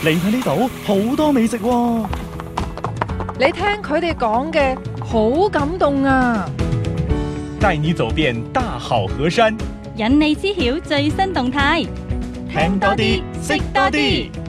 你睇呢度好多美食喎。 你聽佢哋講嘅好感動啊！ 帶你走遍大好河山， 引你知曉最新動態， 聽多啲，識多啲。